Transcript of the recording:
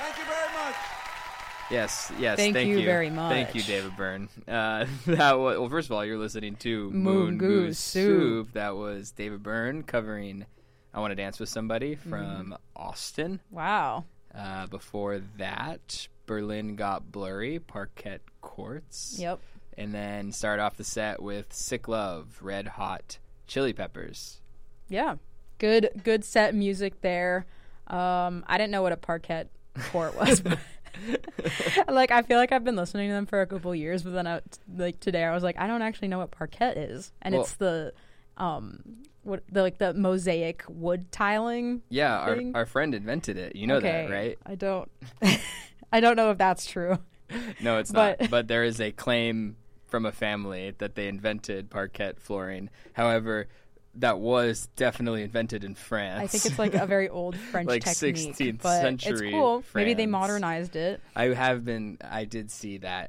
Thank you very much. Yes. Thank you very much. Thank you, David Byrne. First of all, you're listening to Moon Goose Soup. That was David Byrne covering "I Want to Dance with Somebody" from Austin. Wow. Before that, Berlin Got Blurry, Parquet Courts. Yep. And then start off the set with "Sick Love," Red Hot Chili Peppers. Yeah. Good set music there. I didn't know what a parquet court was. But like, I feel like I've been listening to them for a couple years, but then today I was like, I don't actually know what parquet is. And it's the mosaic wood tiling. Yeah, thing. our friend invented it. You know that, right? I don't I don't know if that's true. No, it's not. But there is a claim from a family that they invented parquet flooring. However, that was definitely invented in France. I think it's like a very old French like technique. 16th but century it's cool. France. Maybe they modernized it. I did see that.